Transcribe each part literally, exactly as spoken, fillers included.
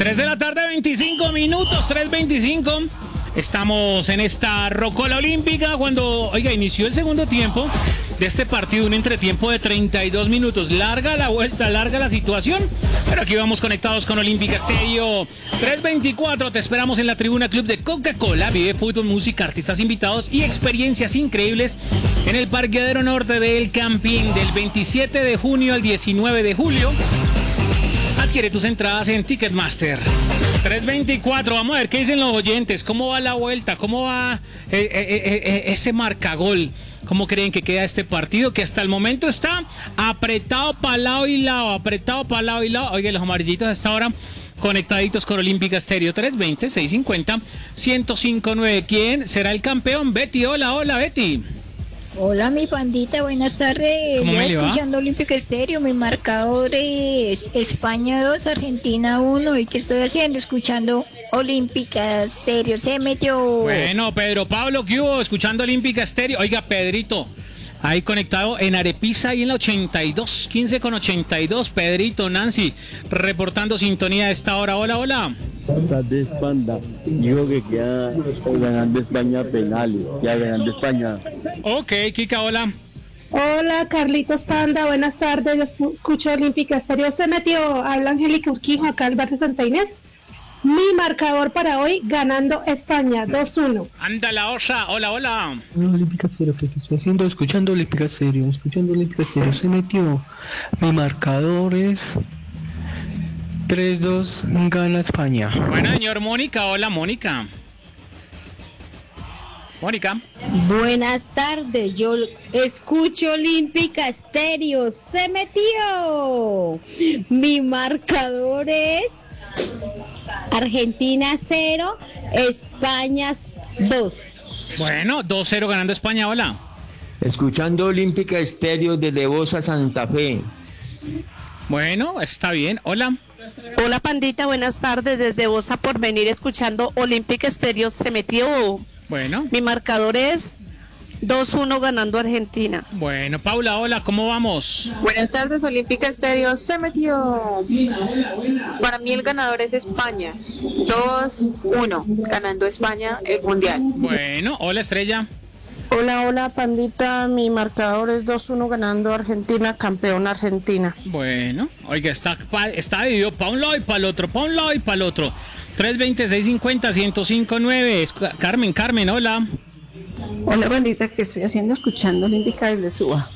tres de la tarde, veinticinco minutos, tres veinticinco. Estamos en esta rocola olímpica cuando, oiga, inició el segundo tiempo de este partido, un entretiempo de treinta y dos minutos. Larga la vuelta, larga la situación, pero aquí vamos conectados con Olímpica Estéreo. tres veinticuatro, te esperamos en la Tribuna Club de Coca-Cola. Vive fútbol, música, artistas invitados y experiencias increíbles en el Parqueadero Norte del Campín del veintisiete de junio al diecinueve de julio. Adquiere tus entradas en Ticketmaster. tres veinticuatro, vamos a ver qué dicen los oyentes. ¿Cómo va la vuelta? ¿Cómo va eh, eh, eh, ese marcagol? ¿Cómo creen que queda este partido? Que hasta el momento está apretado para lado y lado, apretado para lado y lado. Oye, los amarillitos hasta ahora conectaditos con Olímpica Estéreo. tres veinte, seiscientos cincuenta, ciento cinco punto nueve. ¿Quién será el campeón? Betty, hola, hola, Betty. Hola, mi pandita, buenas tardes. ¿Cómo me le va? Escuchando Olímpica Estéreo, mi marcador es España dos, Argentina uno. ¿Y qué estoy haciendo? Escuchando Olímpica Estéreo. Se metió. Bueno, Pedro Pablo, ¿qué hubo? Escuchando Olímpica Estéreo. Oiga, Pedrito, ahí conectado en Arepiza y en la ochenta y dos, quince con ochenta y dos. Pedrito, Nancy, reportando sintonía a esta hora. Hola, hola. De Panda, digo que queda ganando España penales, ya ganando España. Ok, Kika, hola. Hola, Carlitos Panda, buenas tardes. Yo escucho Olímpica Estéreo. Se metió, habla Angélica Urquijo, acá al barrio Santa Inés. Mi marcador para hoy, ganando España, dos uno. Anda la osa, hola, hola. No, Olímpica Estéreo, ¿qué estoy haciendo? Escuchando Olímpica Estéreo, escuchando Olímpica Estéreo. Se metió. Mi marcador es tres dos, gana España. Bueno, señor Mónica, hola, Mónica. Mónica. Buenas tardes, yo escucho Olímpica Estéreo. Se metió. Mi marcador es Argentina cero, España dos. Bueno, dos cero ganando España, hola. Escuchando Olímpica Estéreo desde Bosa, Santa Fe. Bueno, está bien, hola. Hola, pandita, buenas tardes. Desde Bosa por venir escuchando Olímpica Estéreo. Se metió. Bueno. Mi marcador es dos uno ganando Argentina. Bueno, Paula, hola, ¿cómo vamos? Buenas tardes, Olímpica Estéreo. Se metió. Para mí el ganador es España. dos uno ganando España el Mundial. Bueno, hola, Estrella. Hola, hola, pandita. Mi marcador es dos uno ganando Argentina, campeón Argentina. Bueno, oiga, está, está dividido para un lado y para el otro, para un lado y para el otro. tres veinte, seiscientos cincuenta, ciento cinco punto nueve. Carmen, Carmen, hola. Hola, bandita, ¿qué estoy haciendo? Escuchando Olímpica desde Suba.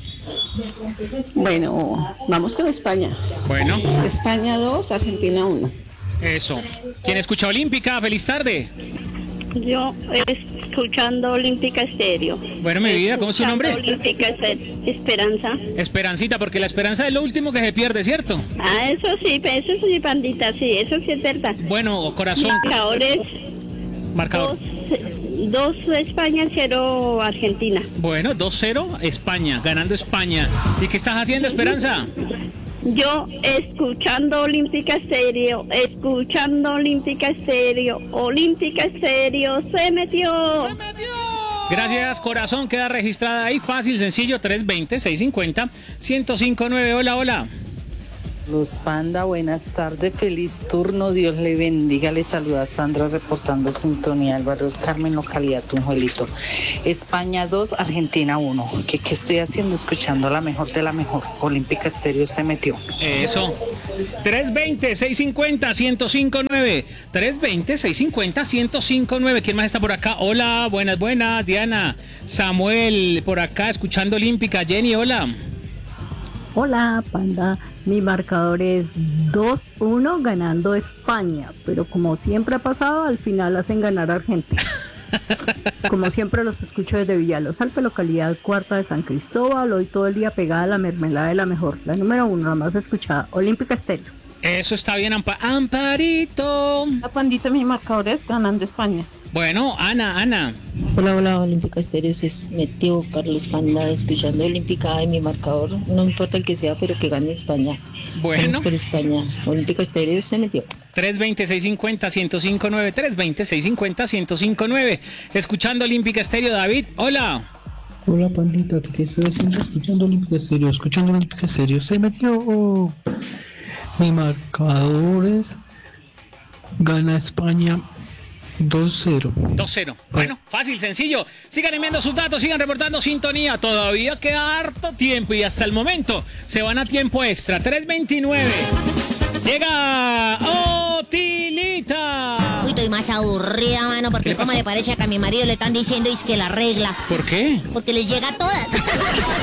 Bueno, vamos con España. Bueno. España dos, Argentina uno. Eso. ¿Quién escucha Olímpica? Feliz tarde. Yo escuchando Olímpica Estéreo. Bueno, mi vida, ¿cómo es su nombre? Olímpica Estéreo. Esperanza. Esperancita, porque la esperanza es lo último que se pierde, ¿cierto? Ah, eso sí, eso sí, pandita, sí, eso sí es verdad. Bueno, corazón. Marcadores. Marcador. Dos, dos España, cero Argentina. Bueno, dos cero España, ganando España. ¿Y qué estás haciendo, Esperanza? Yo escuchando Olímpica Estéreo, escuchando Olímpica Estéreo, Olímpica Estéreo, se metió. Se metió. Gracias, corazón, queda registrada ahí, fácil, sencillo, tres veinte, seiscientos cincuenta, ciento cinco punto nueve. Hola, hola. Los Panda, buenas tardes, feliz turno, Dios le bendiga, le saluda Sandra reportando sintonía del barrio Carmen, localidad Tunjuelito. España dos, Argentina uno. ¿Qué, ¿Qué estoy haciendo? Escuchando la mejor de la mejor. Olímpica Estéreo se metió. Eso. tres veinte, seiscientos cincuenta, ciento cinco punto nueve. tres veinte, seiscientos cincuenta, ciento cinco punto nueve. ¿Quién más está por acá? Hola, buenas, buenas. Diana, Samuel, por acá, escuchando Olímpica. Jenny, hola. Hola, Panda. Mi marcador es dos uno ganando España, pero como siempre ha pasado, al final hacen ganar a Argentina. Como siempre los escucho desde Villalobos, Alpe, localidad cuarta de San Cristóbal, hoy todo el día pegada a la mermelada de la mejor, la número uno, la más escuchada, Olímpica Estéreo. Eso está bien, Ampa Amparito. La pandita, mi marcador es ganando España. Bueno, Ana, Ana. Hola, hola, Olímpica Estéreo, se metió Carlos Panda escuchando Olímpica y mi marcador, no importa el que sea, pero que gane España. Bueno. Vamos por España, Olímpica Estéreo se metió. tres veinte, seiscientos cincuenta, ciento cinco punto nueve, tres veinte, seiscientos cincuenta, ciento cinco punto nueve. Escuchando Olímpica Estéreo, David, hola. Hola, pandita, ¿qué estoy haciendo? Escuchando Olímpica Estéreo, escuchando Olímpica Estéreo, se metió. Mi marcador es Gana España dos cero. dos cero. Bueno, fácil, sencillo. Sigan enviando sus datos, sigan reportando sintonía. Todavía queda harto tiempo y hasta el momento se van a tiempo extra. tres veintinueve. Llega Otilita. Uy, estoy más aburrida, mano, porque como le parece que a mi marido le están diciendo es que la regla. ¿Por qué? Porque les llega a todas.